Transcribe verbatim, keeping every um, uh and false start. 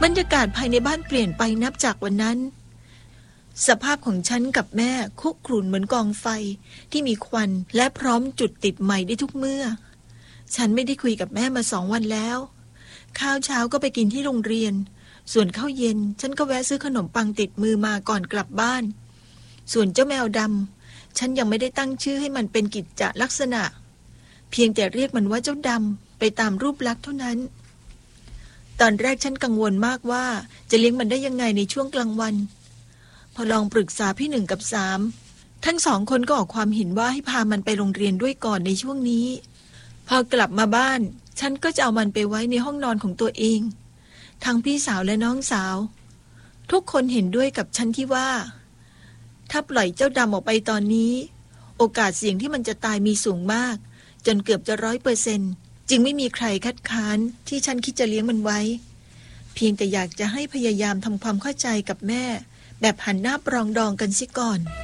บรรยากาศภายในบ้านเปลี่ยนไปนับจากวันนั้นสภาพของฉันกับแม่คุกรุ่นเหมือนกองไฟที่มีควันและพร้อมจุดติดใหม่ได้ทุกเมื่อฉันไม่ได้คุยกับแม่มาสองวันแล้วข้าวเช้าก็ไปกินที่โรงเรียนส่วนข้าวเย็นฉันก็แวะซื้อขนมปังติดมือมาก่อนกลับบ้านส่วนเจ้าแมวดำฉันยังไม่ได้ตั้งชื่อให้มันเป็นกิจจลักษณะเพียงแต่เรียกมันว่าเจ้าดำไปตามรูปลักษณ์เท่านั้นตอนแรกฉันกังวลมากว่าจะเลี้ยงมันได้ยังไงในช่วงกลางวันพอลองปรึกษาพี่หนึ่งกับสามทั้งสองคนก็ออกความเห็นว่าให้พามันไปโรงเรียนด้วยก่อนในช่วงนี้พอกลับมาบ้านฉันก็จะเอามันไปไว้ในห้องนอนของตัวเองทั้งพี่สาวและน้องสาวทุกคนเห็นด้วยกับฉันที่ว่าถ้าปล่อยเจ้าดำออกไปตอนนี้โอกาสเสี่ยงที่มันจะตายมีสูงมากจนเกือบจะร้อยเปอร์เซ็นต์จึงไม่มีใครคัดค้านที่ฉันคิดจะเลี้ยงมันไว้เพียงแต่อยากจะให้พยายามทำความเข้าใจกับแม่แบบหันหน้าปรองดองกันสิก่อน